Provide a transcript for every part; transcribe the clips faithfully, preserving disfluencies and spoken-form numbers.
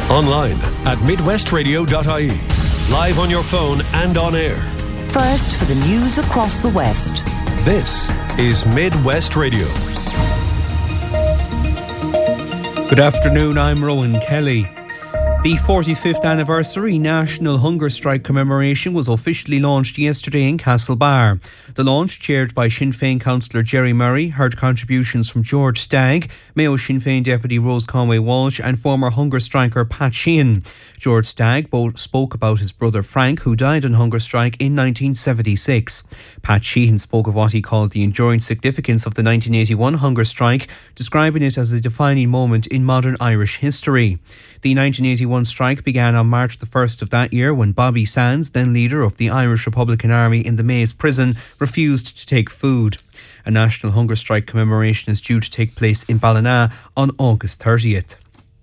Online at midwest radio dot I E. Live on your phone and on air. First for the news across the West. This is Midwest Radio. Good afternoon, I'm Rowan Kelly. The forty-fifth anniversary National Hunger Strike commemoration was officially launched yesterday in Castlebar. The launch, chaired by Sinn Féin councillor Jerry Murray, heard contributions from George Stagg, Mayo Sinn Féin deputy Rose Conway-Walsh and former hunger striker Pat Sheehan. George Stagg both spoke about his brother Frank, who died on hunger strike in nineteen seventy-six. Pat Sheehan spoke of what he called the enduring significance of the nineteen eighty-one hunger strike, describing it as a defining moment in modern Irish history. The nineteen eighty-one strike began on March the first of that year when Bobby Sands, then leader of the Irish Republican Army in the Maze prison, refused to take food. A national hunger strike commemoration is due to take place in Ballina on August thirtieth.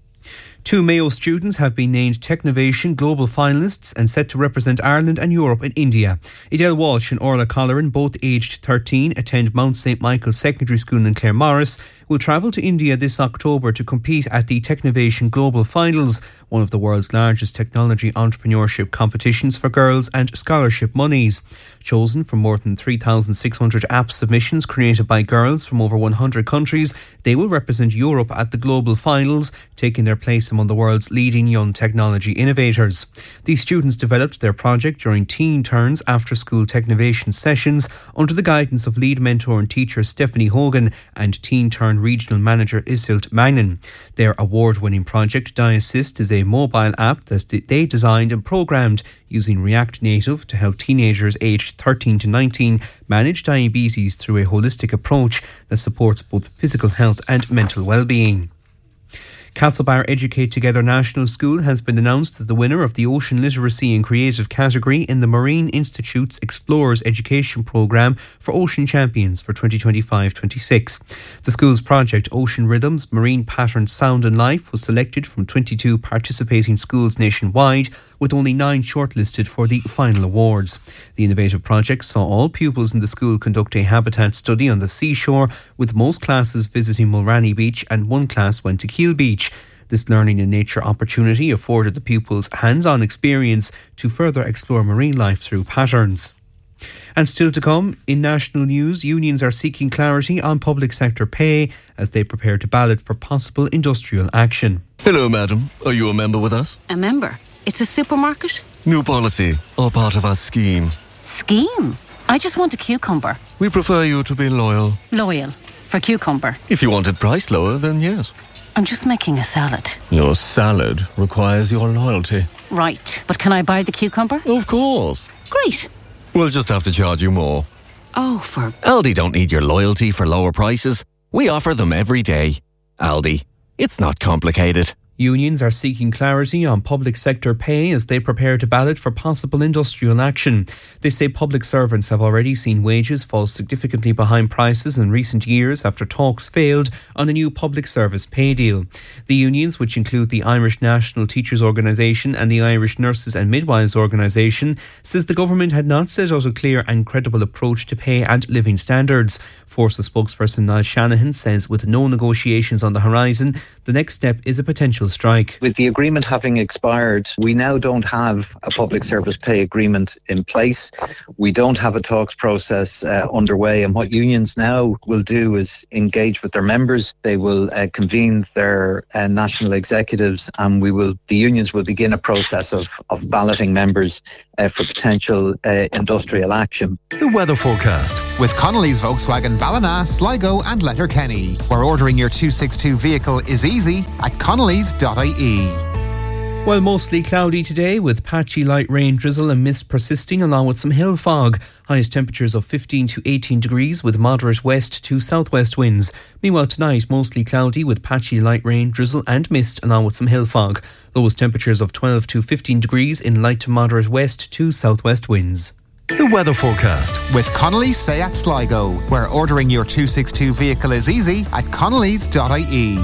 Two Mayo students have been named Technovation Global finalists and set to represent Ireland and Europe in India. Edel Walsh and Orla Colleran, both aged thirteen, attend Mount Saint Michael's Secondary School in Claremorris, will travel to India this October to compete at the Technovation Global Finals, one of the world's largest technology entrepreneurship competitions for girls and scholarship monies. Chosen from more than three thousand six hundred app submissions created by girls from over one hundred countries, they will represent Europe at the Global Finals, taking their place among the world's leading young technology innovators. These students developed their project during Teen Turns after-school Technovation sessions under the guidance of lead mentor and teacher Stephanie Hogan and Teen Turn Regional Manager Isilt Magnan. Their award-winning project, DiAssist, is a mobile app that they designed and programmed using React Native to help teenagers aged thirteen to nineteen manage diabetes through a holistic approach that supports both physical health and mental well-being. Castlebar Educate Together National School has been announced as the winner of the Ocean Literacy and Creative category in the Marine Institute's Explorers Education Programme for Ocean Champions for twenty twenty-five twenty-six. The school's project Ocean Rhythms, Marine Patterns, Sound and Life was selected from twenty-two participating schools nationwide, with only nine shortlisted for the final awards. The innovative project saw all pupils in the school conduct a habitat study on the seashore, with most classes visiting Mulranny Beach and one class went to Keel Beach. This learning in nature opportunity afforded the pupils hands-on experience to further explore marine life through patterns. And still to come, in national news, unions are seeking clarity on public sector pay as they prepare to ballot for possible industrial action. Hello, madam. Are you a member with us? A member? It's a supermarket? New policy, all part of our scheme. Scheme? I just want a cucumber. We prefer you to be loyal. Loyal? For cucumber? If you wanted price lower, then yes. I'm just making a salad. Your salad requires your loyalty. Right, but can I buy the cucumber? Of course. Great. We'll just have to charge you more. Oh, for... Aldi don't need your loyalty for lower prices. We offer them every day. Aldi. It's not complicated. Unions are seeking clarity on public sector pay as they prepare to ballot for possible industrial action. They say public servants have already seen wages fall significantly behind prices in recent years after talks failed on a new public service pay deal. The unions, which include the Irish National Teachers Organisation and the Irish Nurses and Midwives Organisation, says the government had not set out a clear and credible approach to pay and living standards. Forces spokesperson Niall Shanahan says with no negotiations on the horizon, the next step is a potential strike. With the agreement having expired, we now don't have a public service pay agreement in place. We don't have a talks process uh, underway, and what unions now will do is engage with their members. They will uh, convene their uh, national executives, and we will the unions will begin a process of, of balloting members uh, for potential uh, industrial action. The weather forecast with Connolly's Volkswagen Ballina, Sligo and Letterkenny, where ordering your two sixty-two vehicle is easy at connellys dot I E. Well, mostly cloudy today with patchy light rain, drizzle and mist persisting along with some hill fog. Highest temperatures of fifteen to eighteen degrees with moderate west to southwest winds. Meanwhile tonight, mostly cloudy with patchy light rain, drizzle and mist along with some hill fog. Lowest temperatures of twelve to fifteen degrees in light to moderate west to southwest winds. The weather forecast with Connolly's Seat Sligo, where ordering your two sixty-two vehicle is easy at connellys dot I E.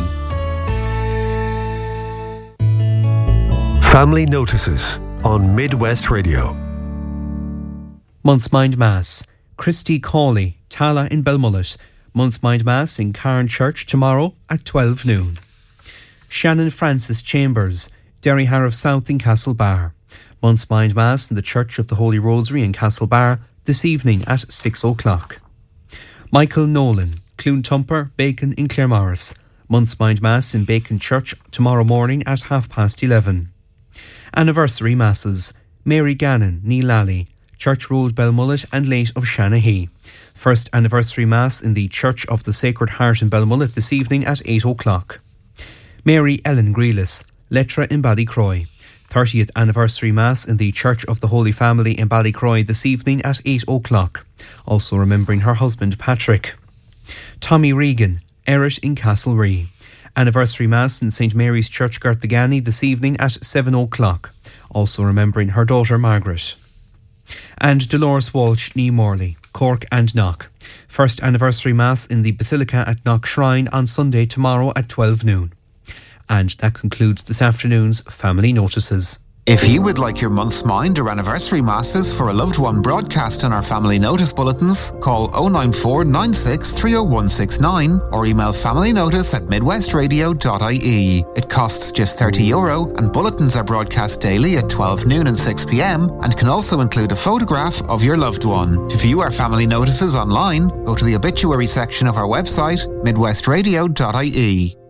Family Notices on Midwest Radio. Month's Mind Mass. Christy Cawley, Tala in Belmullet. Month's Mind Mass in Carn Church tomorrow at twelve noon. Shannon Francis Chambers, Derry Harriff South in Castlebar. Month's Mind Mass in the Church of the Holy Rosary in Castlebar this evening at six o'clock. Michael Nolan, Cloontumper, Bacon in Claremorris. Month's Mind Mass in Bacon Church tomorrow morning at half past eleven. Anniversary Masses. Mary Gannon, Neil Alley, Church Road, Belmullet and Late of Shanahy. First Anniversary Mass in the Church of the Sacred Heart in Belmullet this evening at eight o'clock. Mary Ellen Grealis, Lettra in Ballycroy. thirtieth Anniversary Mass in the Church of the Holy Family in Ballycroy this evening at eight o'clock. Also remembering her husband Patrick. Tommy Regan, Errett in Castlerea. Anniversary Mass in Saint Mary's Church, Garthaganny this evening at seven o'clock. Also remembering her daughter Margaret. And Dolores Walsh, Nee Morley, Cork and Knock. First Anniversary Mass in the Basilica at Knock Shrine on Sunday tomorrow at twelve noon. And that concludes this afternoon's Family Notices. If you would like your month's mind or anniversary masses for a loved one broadcast in our family notice bulletins, call oh nine four nine six three oh one six nine or email familynotice at midwestradio dot I E. It costs just thirty euro and bulletins are broadcast daily at twelve noon and six p.m. and can also include a photograph of your loved one. To view our family notices online, go to the obituary section of our website, midwestradio dot I E.